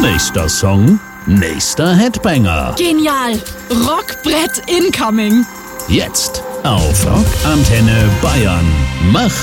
Nächster Song, nächster Headbanger. Genial! Rockbrett incoming! Jetzt auf Rock Antenne Bayern. Mach